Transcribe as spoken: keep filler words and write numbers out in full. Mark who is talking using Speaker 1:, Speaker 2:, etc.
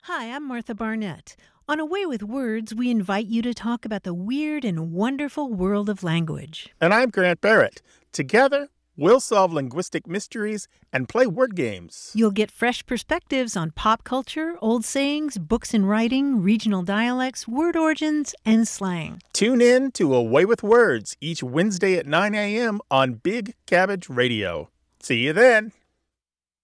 Speaker 1: Hi, I'm Martha Barnett. On A Way with Words, we invite you to talk about the weird and wonderful world of language.
Speaker 2: And I'm Grant Barrett. Together, we'll solve linguistic mysteries and play word games.
Speaker 1: You'll get fresh perspectives on pop culture, old sayings, books and writing, regional dialects, word origins, and slang.
Speaker 2: Tune in to A Way with Words each Wednesday at nine a.m. on Big Cabbage Radio. See you then.